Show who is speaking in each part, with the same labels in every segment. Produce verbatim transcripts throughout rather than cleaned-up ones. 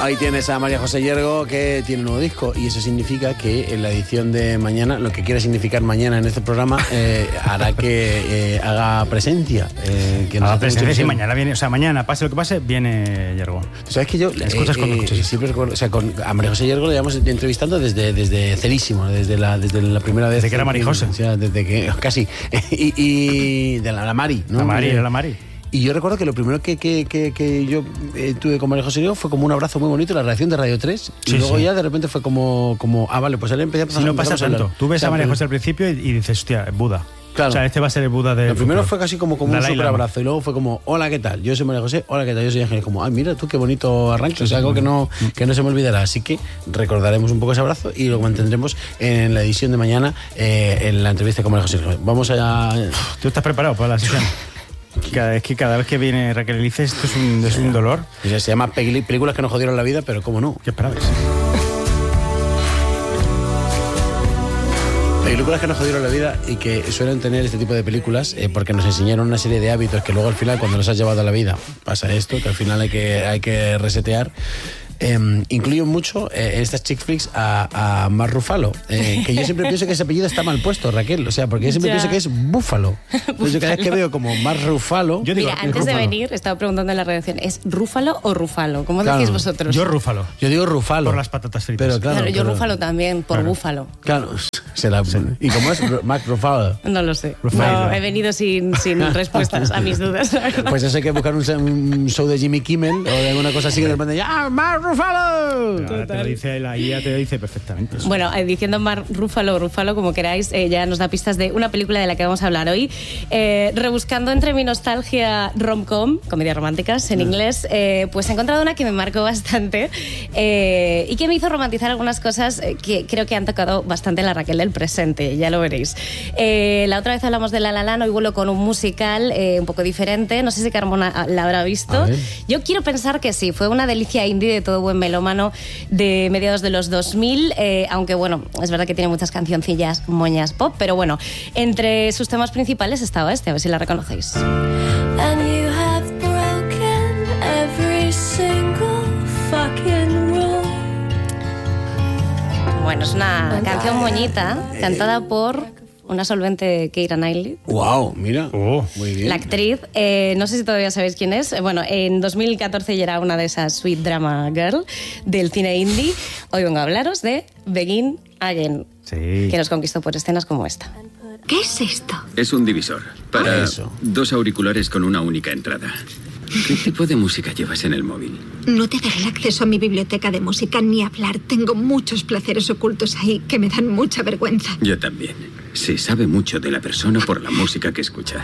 Speaker 1: Ahí tienes a María José Yergo, que tiene un nuevo disco, y eso significa que en la edición de mañana, lo que quiera significar mañana en este programa, eh, hará que eh, haga presencia. Eh, que nos
Speaker 2: haga
Speaker 1: hace
Speaker 2: presencia,
Speaker 1: mucha
Speaker 2: sí,
Speaker 1: ilusión.
Speaker 2: mañana viene, o sea, mañana, pase lo que pase, viene Yergo.
Speaker 1: ¿Sabes que yo
Speaker 2: Escuchas
Speaker 1: eh,
Speaker 2: cuando
Speaker 1: eh,
Speaker 2: escuches.
Speaker 1: siempre recuerdo, o sea, con, a María José Yergo le llevamos entrevistando desde, desde cerísimo, desde la, desde la primera vez.
Speaker 2: Desde que era Mari José.
Speaker 1: O sea, desde que, casi. Y, y de la, la Mari, ¿no?
Speaker 2: La Mari, era la Mari.
Speaker 1: Y yo recuerdo que lo primero que, que, que, que yo eh, tuve con María José Yergo fue como un abrazo muy bonito, la reacción de Radio tres. Y
Speaker 2: Sí,
Speaker 1: luego
Speaker 2: sí.
Speaker 1: ya de repente fue como, como ah, vale, pues ahora empecé a
Speaker 2: Si no pasa tanto. Tú ves a María José al principio y, y dices, hostia, Buda.
Speaker 1: Claro.
Speaker 2: O sea, este va a ser el Buda de...
Speaker 1: Lo primero fue casi como, como un
Speaker 2: Dalai
Speaker 1: super
Speaker 2: Lama.
Speaker 1: abrazo, y luego fue como, hola, ¿qué tal? Yo soy María José, hola, ¿qué tal? Yo soy Ángel. Como, ay, mira tú, qué bonito arranque. O sea, algo que no, que no se me olvidará. Así que recordaremos un poco ese abrazo y lo mantendremos en la edición de mañana, eh, en la entrevista con María José. Vamos a...
Speaker 2: ¿Tú estás preparado para la sesión? Cada vez que, cada vez que viene Raquel Elices, esto es un, es un dolor.
Speaker 1: O sea, se llama peli- Películas que nos jodieron la vida, pero cómo no.
Speaker 2: ¿Qué esperabas?
Speaker 1: Películas que nos jodieron la vida y que suelen tener este tipo de películas eh, porque nos enseñaron una serie de hábitos que luego al final, cuando los has llevado a la vida, pasa esto, que al final hay que, hay que resetear. Eh, incluyo mucho eh, en estas chick flicks a, a Mark Ruffalo, eh, que yo siempre pienso que ese apellido está mal puesto, Raquel, o sea, porque yo siempre
Speaker 3: Ya.
Speaker 1: pienso que es Búfalo. Entonces yo cada vez que veo como Mark Ruffalo...
Speaker 2: Yo digo,
Speaker 3: Mira, antes de
Speaker 2: Rúfalo.
Speaker 3: venir, estaba preguntando en la redacción, ¿es Rúfalo o Rufalo? ¿Cómo
Speaker 1: Claro.
Speaker 3: decís vosotros?
Speaker 2: Yo Rúfalo.
Speaker 1: Yo digo Rufalo.
Speaker 2: Por las patatas fritas.
Speaker 1: Pero claro,
Speaker 3: Claro, yo
Speaker 1: pero-
Speaker 3: Rúfalo también, por
Speaker 2: Claro.
Speaker 3: búfalo.
Speaker 1: Claro, será... ¿Y cómo es Mark Ruffalo?
Speaker 3: No lo sé.
Speaker 2: Rufalo.
Speaker 3: No, he venido sin, sin respuestas a mis dudas, la verdad.
Speaker 1: Pues eso hay que buscar un, un show de Jimmy Kimmel o de alguna cosa así que de repente ¡ah, Mark Ruffalo!
Speaker 2: Ahora te lo dice, la I A te lo dice perfectamente. eso.
Speaker 3: Bueno, eh, diciendo Mark Ruffalo o Rúfalo, como queráis, eh, ya nos da pistas de una película de la que vamos a hablar hoy. Eh, rebuscando entre mi nostalgia rom-com, comedias románticas en inglés, eh, pues he encontrado una que me marcó bastante eh, y que me hizo romantizar algunas cosas eh, que creo que han tocado bastante la Raquel del presente, ya lo veréis. Eh, la otra vez hablamos de La La Land, hoy vuelo con un musical eh, un poco diferente, no sé si Carmona la habrá visto.
Speaker 1: A ver.
Speaker 3: Yo quiero pensar que sí, fue una delicia indie de todo buen melómano de mediados de los dos mil, eh, aunque bueno, es verdad que tiene muchas cancioncillas moñas pop, pero bueno, entre sus temas principales estaba este, a ver si la reconocéis.
Speaker 4: And you have broken every single fucking rule.
Speaker 3: Bueno, es una canción moñita cantada por una solvente Keira Knightley.
Speaker 1: ¡Wow! Mira.
Speaker 2: Oh.
Speaker 1: Muy bien.
Speaker 3: La actriz, eh, no sé si todavía sabéis quién es. Eh, Bueno, en dos mil catorce ya era una de esas sweet drama girl del cine indie. Hoy vengo a hablaros de Begin Again,
Speaker 2: Sí.
Speaker 3: que nos conquistó por escenas como esta.
Speaker 5: ¿Qué es esto?
Speaker 6: Es un divisor para
Speaker 1: Eso.
Speaker 6: dos auriculares con una única entrada. ¿Qué tipo de música llevas en el móvil?
Speaker 5: No te daré el acceso a mi biblioteca de música ni hablar. Tengo muchos placeres ocultos ahí que me dan mucha vergüenza.
Speaker 6: Yo también. Se sabe mucho de la persona por la música que escucha.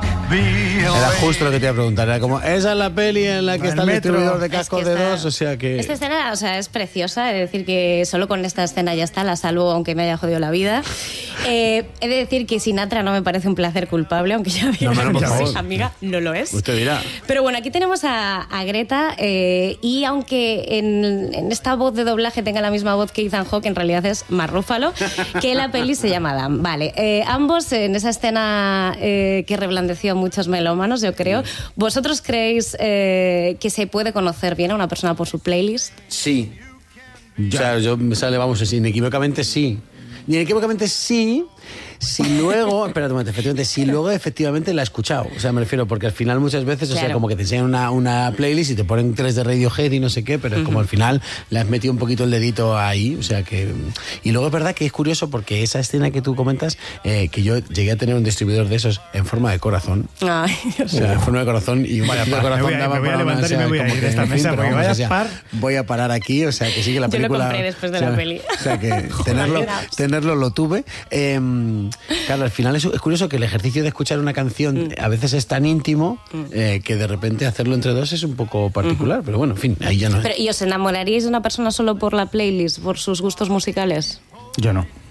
Speaker 1: Era justo lo que te iba a preguntar. Era como, esa es la peli en la que
Speaker 2: El
Speaker 1: está el
Speaker 2: metro.
Speaker 1: distribuidor de
Speaker 3: Es que
Speaker 1: cascos de
Speaker 3: está-
Speaker 1: dos, o sea que...
Speaker 3: Esta escena, o sea, es preciosa, es decir, que solo con esta escena ya está, la salvo aunque me haya jodido la vida. Eh, he de decir que Sinatra no me parece un placer culpable, aunque ya
Speaker 1: No,
Speaker 3: vieron
Speaker 1: no, por
Speaker 3: que
Speaker 1: favor.
Speaker 3: sí, amiga, no lo es.
Speaker 1: Usted dirá.
Speaker 3: Pero bueno, aquí tenemos a, a Greta eh, y aunque en, en esta voz de doblaje tenga la misma voz que Ethan Hawke, en realidad es Mark Ruffalo, que la peli se llama Dan. Vale, eh, ambos en esa escena eh, que reblandeció a muchos melómanos, yo creo. ¿Vosotros creéis eh, que se puede conocer bien a una persona por su playlist?
Speaker 1: Sí. O sea, yo me sale, vamos, así, inequívocamente sí. Y inequívocamente sí, si luego, espérate un momento, efectivamente, si luego efectivamente la he escuchado. O sea, me refiero, porque al final muchas veces, o sea,
Speaker 3: Claro.
Speaker 1: como que te enseñan una, una playlist y te ponen tres de Radiohead y no sé qué, pero es como al final le has metido un poquito el dedito ahí, o sea que... Y luego es verdad que es curioso porque esa escena que tú comentas, eh, que yo llegué a tener un distribuidor de esos en forma de corazón.
Speaker 3: Ay, Dios
Speaker 1: O sea, en forma de corazón y un
Speaker 2: Vaya
Speaker 1: poquito de
Speaker 2: par, me
Speaker 1: corazón
Speaker 2: voy a-
Speaker 1: daba
Speaker 2: me voy a
Speaker 1: para una,
Speaker 2: levantar y me
Speaker 1: o sea,
Speaker 2: voy a
Speaker 1: como
Speaker 2: ir
Speaker 1: que,
Speaker 2: de esta
Speaker 1: en fin,
Speaker 2: mesa,
Speaker 1: pero
Speaker 2: porque
Speaker 1: vamos,
Speaker 2: vaya
Speaker 1: o sea,
Speaker 2: par.
Speaker 1: voy a parar aquí, o sea, que sí que la
Speaker 3: Yo lo
Speaker 1: película...
Speaker 3: compré después de
Speaker 1: o sea,
Speaker 3: la peli.
Speaker 1: O sea, que tenerlo, tenerlo lo tuve. Eh, claro, al final es, es curioso que el ejercicio de escuchar una canción a veces es tan íntimo eh, que de repente hacerlo entre dos es un poco particular, pero bueno, en fin, ahí ya no...
Speaker 3: Pero, ¿y os enamoraríais de una persona solo por la playlist, por sus gustos musicales?
Speaker 2: Yo no.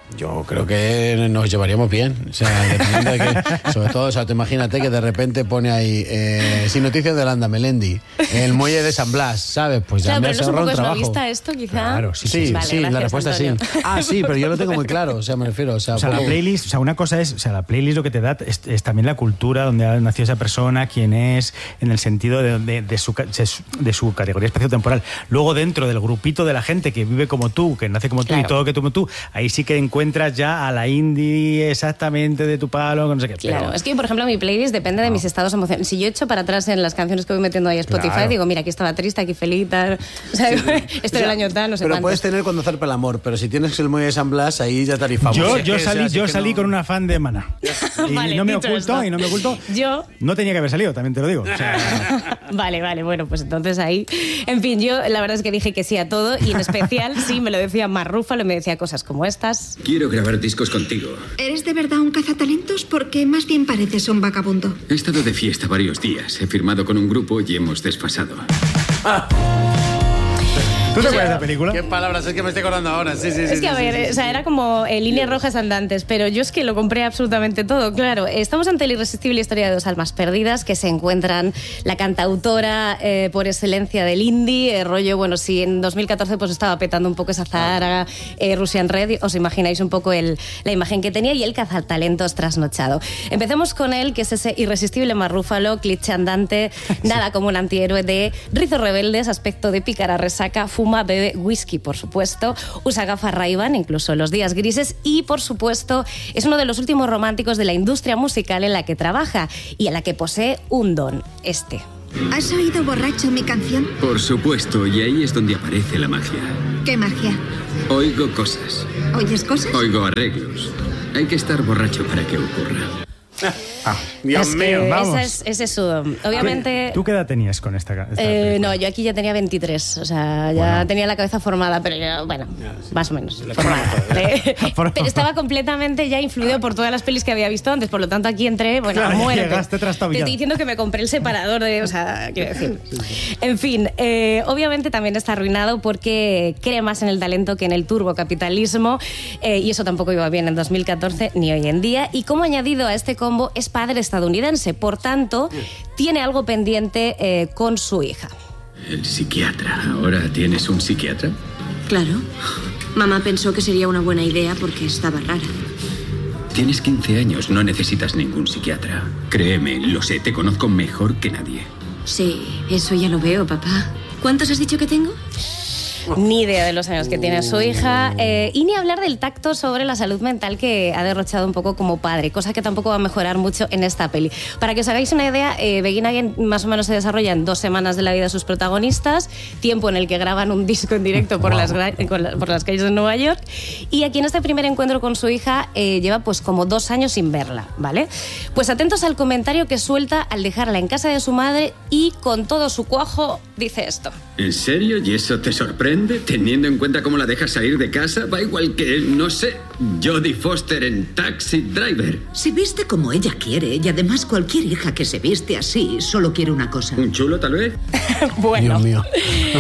Speaker 1: Yo creo que nos llevaríamos bien. O sea, dependiendo de que, sobre todo, o sea, te imagínate que de repente pone ahí, eh, sin noticias de Landa, Melendi, el muelle de San Blas, ¿sabes? Pues ya
Speaker 3: Claro,
Speaker 1: me
Speaker 3: pero no es
Speaker 1: se
Speaker 3: un
Speaker 1: ahorra
Speaker 3: poco
Speaker 1: un trabajo.
Speaker 3: esnovista esto, quizá.
Speaker 1: Claro, sí, sí,
Speaker 3: Vale,
Speaker 1: sí,
Speaker 3: gracias,
Speaker 1: la respuesta
Speaker 3: Antonio.
Speaker 1: sí. Ah, sí, pero yo lo tengo muy claro, o sea, me refiero, o sea,
Speaker 2: O sea, la
Speaker 1: poco-
Speaker 2: playlist, o sea, una cosa es, o sea, la playlist lo que te da es, es también la cultura donde ha nacido esa persona, quién es, en el sentido de, de, de, su, ca- de su categoría espaciotemporal. Luego, dentro del grupito de la gente que vive como tú, que nace como tú
Speaker 3: Claro.
Speaker 2: y todo que como tú, ahí sí que encuentras ya a la indie exactamente de tu palo, no sé qué.
Speaker 3: Claro,
Speaker 2: Pero-
Speaker 3: es que, por ejemplo, mi playlist depende de
Speaker 2: No.
Speaker 3: mis estados emocionales. Si yo echo para atrás en las canciones que voy metiendo ahí a Spotify,
Speaker 2: Claro.
Speaker 3: digo, mira, aquí estaba triste, aquí feliz, tal. O sea, esto era el año tal, no sé
Speaker 1: Pero
Speaker 3: cuánto.
Speaker 1: puedes tener cuando zarpa el amor, pero si tienes el muelle de San Blas, ahí ya tarifamos.
Speaker 2: Yo,
Speaker 1: Es
Speaker 2: yo
Speaker 1: que, o sea,
Speaker 2: salí,
Speaker 1: sí
Speaker 2: yo
Speaker 1: que
Speaker 2: salí
Speaker 1: no-
Speaker 2: con una fan de Maná. Y
Speaker 3: Vale,
Speaker 2: no me
Speaker 3: dicho
Speaker 2: oculto,
Speaker 3: esto.
Speaker 2: y no me oculto.
Speaker 3: Yo-
Speaker 2: No tenía que haber salido, también te lo digo. O sea,
Speaker 3: Vale, vale, bueno, pues entonces ahí. En fin, yo la verdad es que dije que sí a todo y en especial sí me lo decía Mark Ruffalo, me decía cosas como estas.
Speaker 6: Quiero grabar discos contigo.
Speaker 5: ¿Eres de verdad un cazatalentos? Porque más bien pareces un vagabundo.
Speaker 6: He estado de fiesta varios días. He firmado con un grupo y hemos desfasado.
Speaker 2: ¿tú te acuerdas de la película?
Speaker 1: ¿Qué palabras? Es que me estoy acordando ahora. Sí, sí, sí.
Speaker 3: Es que, a
Speaker 1: sí,
Speaker 3: ver,
Speaker 1: sí, sí,
Speaker 3: o sea,
Speaker 1: sí.
Speaker 3: era como eh, líneas rojas andantes, pero yo es que lo compré absolutamente todo, claro. Estamos ante la irresistible historia de dos almas perdidas que se encuentran la cantautora eh, por excelencia del indie, eh, rollo, bueno, si en dos mil catorce pues estaba petando un poco esa Zahara, eh, Russian Red, os imagináis un poco el, la imagen que tenía, y el cazatalentos trasnochado. Empecemos con él, que es ese irresistible Mark Ruffalo, cliché andante, nada como un antihéroe de rizos rebeldes, aspecto de pícara resaca, fuma, bebe whisky, por supuesto, usa gafas Ray-Ban, incluso en los días grises, y, por supuesto, es uno de los últimos románticos de la industria musical en la que trabaja y en la que posee un don, este.
Speaker 5: ¿Has oído borracho mi canción?
Speaker 6: Por supuesto, y ahí es donde aparece la magia.
Speaker 5: ¿Qué magia?
Speaker 6: Oigo cosas.
Speaker 5: ¿Oyes cosas?
Speaker 6: Oigo arreglos. Hay que estar borracho para que ocurra.
Speaker 1: Dios
Speaker 3: es
Speaker 1: mío,
Speaker 3: que
Speaker 1: vamos.
Speaker 3: esa es, ese es su don. Obviamente...
Speaker 2: ¿Tú qué edad tenías con esta, esta
Speaker 3: Eh,
Speaker 2: película?
Speaker 3: no, yo aquí ya tenía veintitrés, o sea, ya
Speaker 2: Bueno.
Speaker 3: tenía la cabeza formada, pero ya, bueno, más o menos
Speaker 1: Le
Speaker 3: formada. Eh,
Speaker 2: Formada.
Speaker 3: pero estaba completamente ya influido por todas las pelis que había visto antes, por lo tanto aquí entré, bueno,
Speaker 2: Claro,
Speaker 3: a muerte.
Speaker 2: llegaste
Speaker 3: Te
Speaker 2: trastabillado.
Speaker 3: estoy diciendo que me compré el separador de, o sea, quiero decir. En fin, eh, obviamente también está arruinado porque cree más en el talento que en el turbocapitalismo, eh, y eso tampoco iba bien en dos mil catorce ni hoy en día. Y como añadido a este combo, es padre estadounidense, por tanto, tiene algo pendiente eh, con su hija.
Speaker 6: El psiquiatra. ¿Ahora tienes un psiquiatra?
Speaker 7: Claro. Mamá pensó que sería una buena idea porque estaba rara.
Speaker 6: Tienes quince años, no necesitas ningún psiquiatra. Créeme, lo sé, te conozco mejor que nadie.
Speaker 7: Sí, eso ya lo veo, papá. ¿Cuántos has dicho que tengo?
Speaker 3: Ni idea de los años que tiene su hija, eh, y ni hablar del tacto sobre la salud mental que ha derrochado un poco como padre, cosa que tampoco va a mejorar mucho en esta peli. Para que os hagáis una idea, eh, Begin Again más o menos se desarrolla en dos semanas de la vida de sus protagonistas, tiempo en el que graban un disco en directo por,
Speaker 2: Wow.
Speaker 3: las, gra- con la- por las calles de Nueva York, y aquí en este primer encuentro con su hija eh, lleva pues como dos años sin verla, ¿vale? Pues atentos al comentario que suelta al dejarla en casa de su madre y con todo su cuajo dice esto.
Speaker 6: ¿En serio? ¿Y eso te sorprende? Teniendo en cuenta cómo la dejas salir de casa, va igual que, no sé, Jodie Foster en Taxi Driver.
Speaker 8: Se viste como ella quiere y además cualquier hija que se viste así solo quiere una cosa.
Speaker 6: ¿Un chulo, tal vez?
Speaker 3: Bueno.
Speaker 1: Dios mío.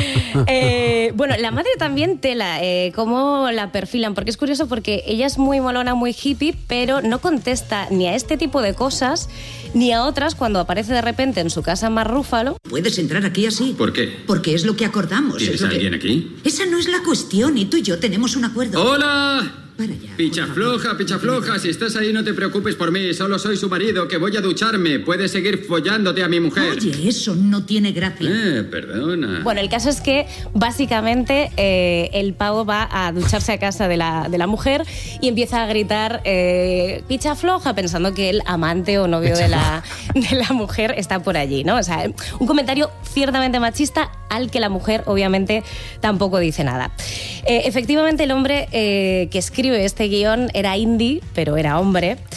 Speaker 3: Eh, bueno, la madre también tela, eh, cómo la perfilan, porque es curioso porque ella es muy molona, muy hippie, pero no contesta ni a este tipo de cosas ni a otras cuando aparece de repente en su casa Mark Ruffalo.
Speaker 8: Puedes entrar aquí así.
Speaker 6: ¿Por qué?
Speaker 8: Porque es lo que acordamos.
Speaker 6: ¿Tienes
Speaker 8: es lo
Speaker 6: a
Speaker 8: que-
Speaker 6: alguien aquí?
Speaker 8: Esa no es la cuestión y tú y yo tenemos un acuerdo.
Speaker 6: ¡Hola!
Speaker 8: Para ya,
Speaker 6: Picha
Speaker 8: por favor.
Speaker 6: floja, picha floja, si estás ahí no te preocupes por mí, solo soy su marido, que voy a ducharme. Puedes seguir follándote a mi mujer.
Speaker 8: Oye, eso no tiene gracia.
Speaker 6: Eh, perdona.
Speaker 3: Bueno, el caso es que básicamente eh, el pavo va a ducharse a casa de la, de la mujer y empieza a gritar eh, picha floja, pensando que el amante o novio de la, de la mujer está por allí, ¿no? O sea, un comentario ciertamente machista al que la mujer obviamente tampoco dice nada. Eh, efectivamente, el hombre eh, que escribe este guión era indie, pero era hombre.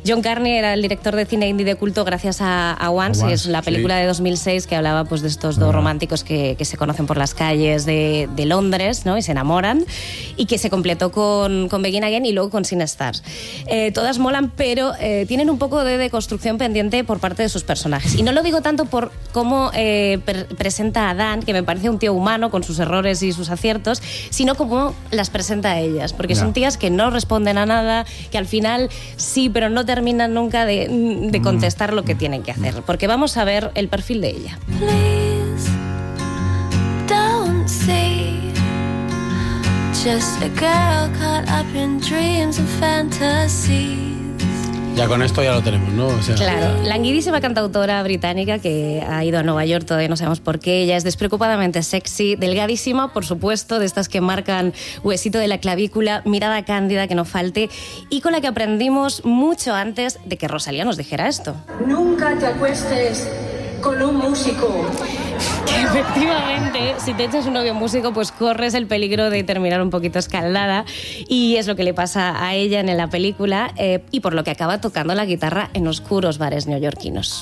Speaker 3: John Carney era el director de cine indie de culto gracias a, a Once, que es la película sí. de dos mil seis que hablaba pues, de estos dos románticos que, que se conocen por las calles de, de Londres, ¿no? Y se enamoran, y que se completó con, con Begin Again y luego con Sin Stars. Eh, todas molan, pero eh, tienen un poco de deconstrucción pendiente por parte de sus personajes. Y no lo digo tanto por cómo eh, pre- presenta a Dan, que me parece un tío humano con sus errores y sus aciertos, sino cómo las presenta a ellas, porque no. son tías que no responden a nada, que al final sí, pero no terminan nunca de, de contestar lo que tienen que hacer, porque vamos a ver el perfil de ella.
Speaker 4: Please don't say just a girl caught up in dreams and fantasies.
Speaker 1: Ya con esto ya lo tenemos, ¿no? O sea,
Speaker 3: claro, languidísima cantautora británica que ha ido a Nueva York, todavía no sabemos por qué. Ella es despreocupadamente sexy, delgadísima, por supuesto, de estas que marcan huesito de la clavícula, mirada cándida que no falte, y con la que aprendimos mucho antes de que Rosalía nos dijera esto.
Speaker 9: Nunca te acuestes con un músico.
Speaker 3: Que efectivamente, si te echas un novio músico, pues corres el peligro de terminar un poquito escaldada, y es lo que le pasa a ella en la película, eh, y por lo que acaba tocando la guitarra en oscuros bares neoyorquinos.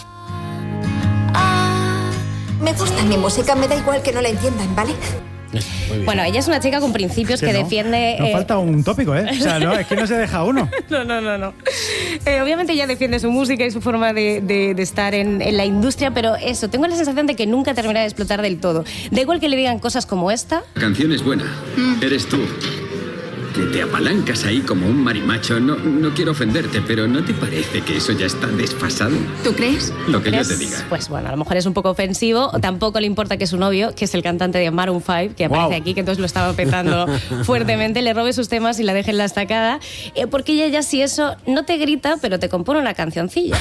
Speaker 10: Me gusta mi música, me da igual que no la entiendan, ¿vale?
Speaker 3: Bueno, ella es una chica con principios que, que no, defiende...
Speaker 2: No
Speaker 3: eh...
Speaker 2: falta un tópico, ¿eh? O sea, no, es que no se deja uno.
Speaker 3: No, no, no, no. Eh, obviamente ella defiende su música y su forma de, de, de estar en, en la industria, pero eso, tengo la sensación de que nunca termina de explotar del todo. Da igual que le digan cosas como esta.
Speaker 6: La canción es buena. Mm. Eres tú. Que te apalancas ahí como un marimacho. No, no quiero ofenderte, pero ¿no te parece que eso ya está desfasado?
Speaker 7: ¿Tú crees?
Speaker 6: Lo que
Speaker 3: ¿Crees?
Speaker 6: yo te diga.
Speaker 3: Pues bueno, a lo mejor es un poco ofensivo. Tampoco le importa que su novio, que es el cantante de Maroon cinco, que aparece wow. aquí, que entonces lo estaba petando fuertemente, le robe sus temas y la deje en la estacada. Eh, porque ella ya si eso no te grita, pero te compone una cancioncilla.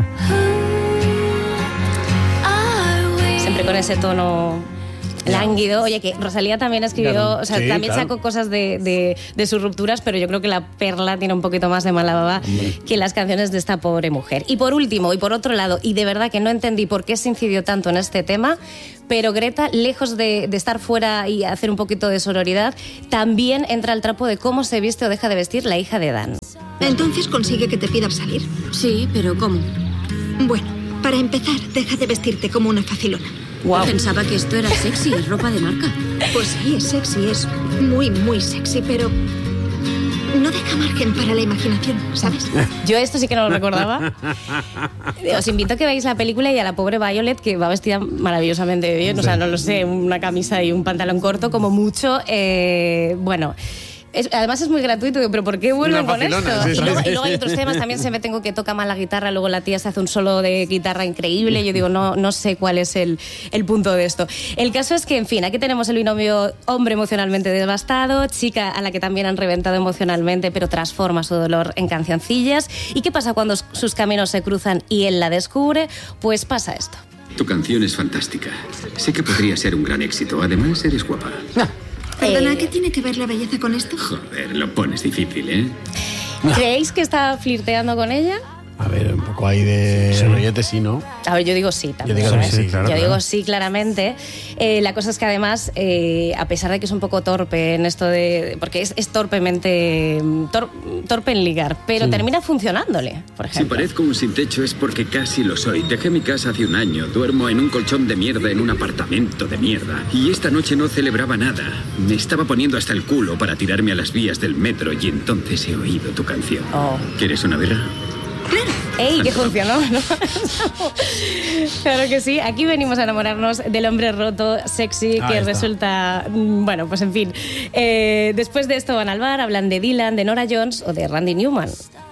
Speaker 3: Siempre con ese tono... lánguido. Oye, que Rosalía también escribió, o sea, sí, también claro. sacó cosas de, de, de sus rupturas, pero yo creo que la Perla tiene un poquito más de mala baba Hombre. que las canciones de esta pobre mujer. Y por último, y por otro lado, y de verdad que no entendí por qué se incidió tanto en este tema, pero Greta, lejos de, de estar fuera y hacer un poquito de sororidad, también entra al trapo de cómo se viste o deja de vestir la hija de Dan.
Speaker 5: Entonces consigue que te pidan salir.
Speaker 7: Sí, pero ¿cómo?
Speaker 5: Bueno, para empezar, deja de vestirte como una facilona.
Speaker 7: Wow. Pensaba que esto era sexy, ropa de marca.
Speaker 5: Pues sí, es sexy, es muy, muy sexy, pero no deja margen para la imaginación, ¿sabes?
Speaker 3: Yo esto sí que no lo recordaba. Os invito a que veáis la película y a la pobre Violet, que va vestida maravillosamente bien, o sea, no lo sé, una camisa y un pantalón corto, como mucho. Eh, bueno... Es, además es muy gratuito, pero ¿por qué vuelven con esto?
Speaker 1: Sí,
Speaker 3: y,
Speaker 1: sí,
Speaker 3: luego,
Speaker 1: sí,
Speaker 3: y luego hay otros temas, también se me tengo que toca mal la guitarra, luego la tía se hace un solo de guitarra increíble, yo digo, no, no sé cuál es el, el punto de esto. El caso es que, en fin, aquí tenemos el binomio hombre emocionalmente devastado, chica a la que también han reventado emocionalmente, pero transforma su dolor en cancioncillas. ¿Y qué pasa cuando sus caminos se cruzan y él la descubre? Pues pasa esto.
Speaker 6: Tu canción es fantástica. Sé que podría ser un gran éxito, además eres guapa.
Speaker 5: Ah. Perdona, eh... ¿qué tiene que ver la belleza con esto?
Speaker 6: Joder, lo pones difícil, ¿eh?
Speaker 3: ¿Creéis que está flirteando con ella?
Speaker 1: A ver, un poco ahí de sí. rollete, sí, ¿no?
Speaker 3: A ver, yo digo sí también.
Speaker 1: Yo digo, sí, sí,
Speaker 3: claro, yo
Speaker 1: claro.
Speaker 3: digo sí, claramente. Eh, la cosa es que además, eh, a pesar de que es un poco torpe en esto de... Porque es, es torpemente... Tor, torpe en ligar, pero sí. termina funcionándole, por ejemplo.
Speaker 6: Si parezco un sin techo es porque casi lo soy. Dejé mi casa hace un año, duermo en un colchón de mierda en un apartamento de mierda. Y esta noche no celebraba nada. Me estaba poniendo hasta el culo para tirarme a las vías del metro y entonces he oído tu canción. Oh. ¿Quieres una birra?
Speaker 5: Claro.
Speaker 3: ¡Ey, que funcionó! ¿No? Claro que sí. Aquí venimos a enamorarnos del hombre roto, sexy, que resulta... Bueno, pues en fin. Eh, después de esto van al bar, hablan de Dylan, de Nora Jones o de Randy Newman.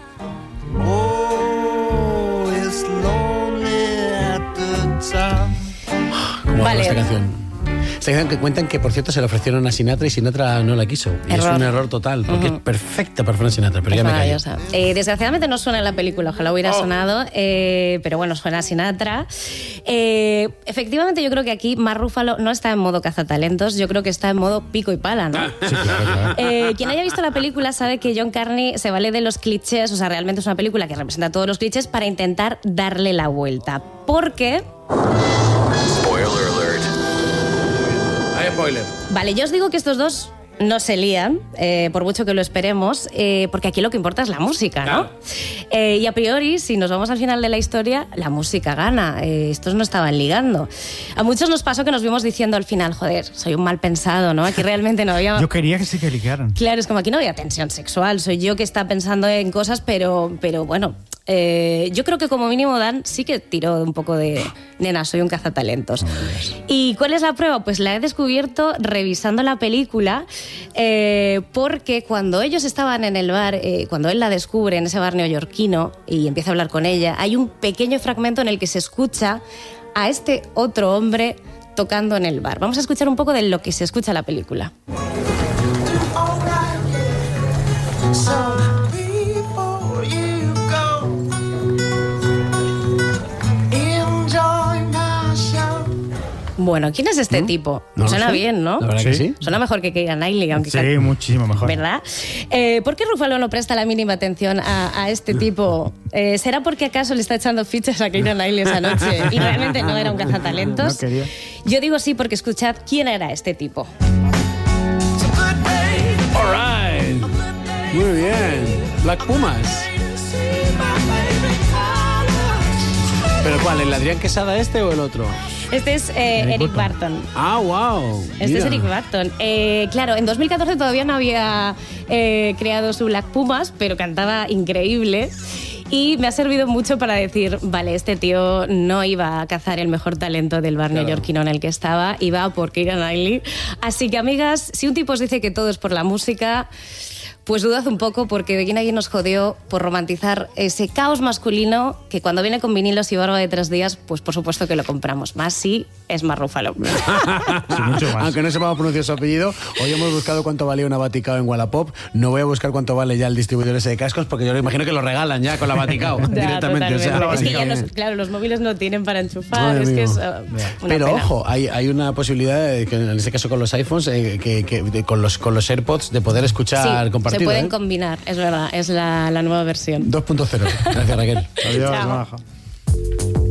Speaker 1: Oh, it's lonely at the top. ¿Cómo vale. esta canción? Esta canción que cuentan que, por cierto, se la ofrecieron a Sinatra y Sinatra no la quiso. Y error. Es un error total, porque uh-huh. es perfecta para Frank Sinatra, pero es ya me callo.
Speaker 3: Eh, desgraciadamente no suena en la película, ojalá hubiera oh. sonado, eh, pero bueno, suena a Sinatra. Eh, efectivamente, yo creo que aquí Mark Ruffalo no está en modo cazatalentos, yo creo que está en modo pico y pala, ¿no?
Speaker 1: Ah, sí, claro, claro.
Speaker 3: Eh, quien haya visto la película sabe que John Carney se vale de los clichés, o sea, realmente es una película que representa todos los clichés para intentar darle la vuelta. Porque...
Speaker 11: Spoiler alert.
Speaker 1: Hay spoiler.
Speaker 3: Vale, yo os digo que estos dos no se lían, eh, por mucho que lo esperemos, eh, porque aquí lo que importa es la música, ¿no?
Speaker 1: Claro.
Speaker 3: Eh, y a priori, si nos vamos al final de la historia, la música gana. Eh, estos no estaban ligando. A muchos nos pasó que nos vimos diciendo al final, joder, soy un mal pensado, ¿no? Aquí realmente no había...
Speaker 2: Yo quería que sí que ligaran.
Speaker 3: Claro, es como aquí no había tensión sexual, soy yo que está pensando en cosas, pero, pero bueno... Eh, yo creo que como mínimo Dan sí que tiró un poco de nena, soy un cazatalentos. ¿Y cuál es la prueba? Pues la he descubierto revisando la película, eh, porque cuando ellos estaban en el bar, eh, cuando él la descubre en ese bar neoyorquino y empieza a hablar con ella, hay un pequeño fragmento en el que se escucha a este otro hombre tocando en el bar. Vamos a escuchar un poco de lo que se escucha en la película. Bueno, ¿quién es este ¿Mm? tipo?
Speaker 1: No
Speaker 3: Suena
Speaker 1: sé.
Speaker 3: bien, ¿no?
Speaker 1: La verdad
Speaker 2: ¿Sí?
Speaker 1: que sí.
Speaker 3: Suena mejor que Keira Knightley, aunque
Speaker 2: Sí,
Speaker 3: can...
Speaker 2: muchísimo mejor.
Speaker 3: ¿Verdad? Eh, ¿Por qué Ruffalo no presta la mínima atención a, a este tipo? Eh, ¿Será porque acaso le está echando fichas a Keira Knightley esa noche y realmente no era un cazatalentos?
Speaker 2: No quería.
Speaker 3: Yo digo sí porque escuchad quién era este tipo.
Speaker 1: All right. Muy bien. Black Pumas. ¿Pero cuál? ¿El Adrián Quesada este o el otro?
Speaker 3: Este es eh,
Speaker 2: Eric
Speaker 3: Eric
Speaker 2: Burton.
Speaker 3: Barton.
Speaker 1: Ah, wow.
Speaker 3: Este
Speaker 1: Mira.
Speaker 3: es Eric Barton. Eh, claro, en dos mil catorce todavía no había eh, creado su Black Pumas, pero cantaba increíble. Y me ha servido mucho para decir, vale, este tío no iba a cazar el mejor talento del bar
Speaker 1: Claro.
Speaker 3: neoyorquino en el que estaba, iba por Keira Knightley. Así que, amigas, si un tipo os dice que todo es por la música, pues dudad un poco, porque Begin Again nos jodió por romantizar ese caos masculino que cuando viene con vinilos y barba de tres días, pues por supuesto que lo compramos. Más si es más Ruffalo.
Speaker 2: Sí, mucho más.
Speaker 1: Aunque no sepamos pronunciar su apellido, hoy hemos buscado cuánto valía una Vaticao en Wallapop. No voy a buscar cuánto vale ya el distribuidor ese de cascos, porque yo lo imagino que lo regalan ya con la Vaticao
Speaker 3: Ya,
Speaker 1: directamente. O sea,
Speaker 3: totalmente. Es que ya
Speaker 1: Vaticao.
Speaker 3: los, claro, los móviles no tienen para enchufar,
Speaker 1: Madre
Speaker 3: es que
Speaker 1: mía.
Speaker 3: es uh, una
Speaker 1: Pero
Speaker 3: pena.
Speaker 1: ojo, hay, hay una posibilidad, de que, en este caso con los iPhones, eh, que, que de- con, los, con los AirPods, de poder escuchar
Speaker 3: Sí,
Speaker 1: compartido.
Speaker 3: se pueden
Speaker 1: ¿eh?
Speaker 3: combinar, es verdad, es la, la nueva versión.
Speaker 1: dos punto cero. Gracias, Raquel.
Speaker 2: Adiós,
Speaker 3: Chao.
Speaker 2: Maja.